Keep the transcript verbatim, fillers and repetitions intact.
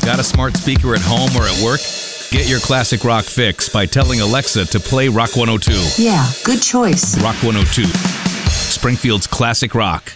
Got a smart speaker at home or at work? Get your classic rock fix by telling Alexa to play Rock one oh two. Yeah, good choice. Rock one oh two. Springfield's classic rock.